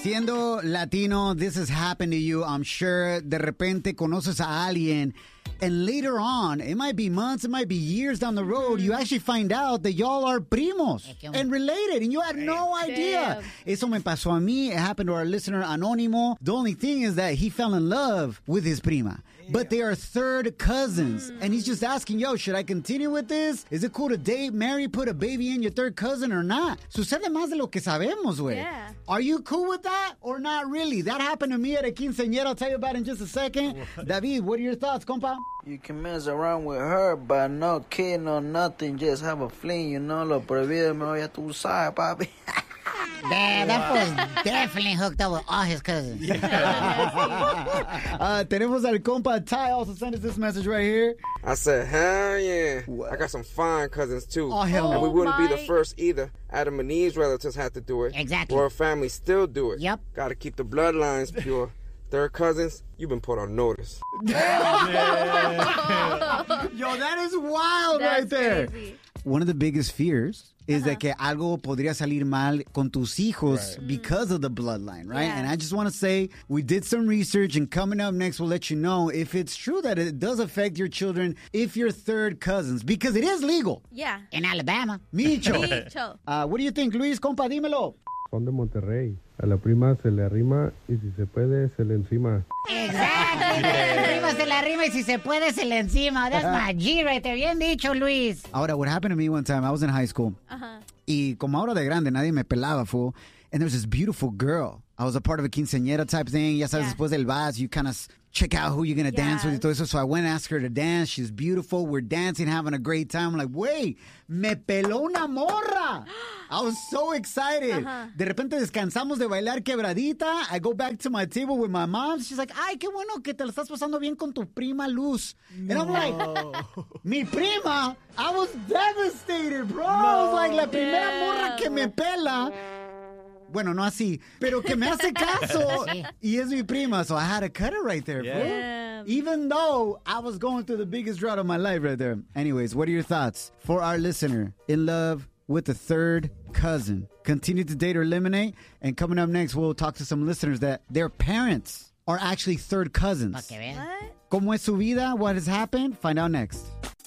Siendo Latino, this has happened to you, I'm sure. De repente conoces a alguien, and later on, it might be months, it might be years down the road, you actually find out that y'all are primos and related, and you had no idea. Eso me pasó a mí. It happened to our listener, Anónimo. The only thing is that he fell in love with his prima. But they are third cousins. And he's just asking, yo, should I continue with this? Is it cool to date, marry, put a baby in your third cousin or not? Sucede más de lo que sabemos, güey. Yeah. Are you cool with that or not really? That happened to me at a quinceañera. I'll tell you about it in just a second. David, what are your thoughts, compa? You can mess around with her, but no kid, no nothing. Just have a fling, you know. Lo prohibido me voy a tu side, papi. That was definitely hooked up with all his cousins. Tenemos al compa Ty also sent us this message right here. I said, hell yeah. I got some fine cousins, too. Oh, hell no. And we wouldn't be the first either. Adam and Eve's relatives had to do it. Exactly. Royal family still do it. Yep. Got to keep the bloodlines pure. Third cousins, you've been put on notice. Yo, that is wild right there. Crazy. One of the biggest fears is that que algo podría salir mal con tus hijos because of the bloodline, right? Yeah. And I just want to say, we did some research, and coming up next, we'll let you know if it's true that it does affect your children if you're third cousins, because it is legal. Yeah. In Alabama. Micho. Micho. What do you think, Luis? Compa, dímelo. Son de Monterrey. A la prima se le arrima y si se puede, se le encima. Exactly. Arriba se la arrima y si se puede se le encima. That's my G right there. Bien dicho, Luis. Ahora, what happened to me one time, I was in high school. Y como ahora de grande, nadie me pelaba, fool. And there was this beautiful girl. I was a part of a quinceañera type thing. Ya sabes, después del vals, you kind of check out who you're going to dance with y todo eso. So I went and asked her to dance. She's beautiful. We're dancing, having a great time. I'm like, wait, me peló una morra. I was so excited. De repente descansamos de bailar quebradita. I go back to my table with my mom. She's like, ay, qué bueno que te lo estás pasando bien con tu prima Luz. And I'm like, mi prima? I was devastated, bro. I was like, la primera morra que me pela. Bueno, no así, pero que me hace caso. Y es mi prima, so I had to cut it right there, bro. Even though I was going through the biggest drought of my life right there. Anyways, what are your thoughts for our listener in love with a third cousin? Continue to date or eliminate. And coming up next, we'll talk to some listeners that their parents are actually third cousins. Okay, What? ¿Cómo es su vida? What has happened? Find out next.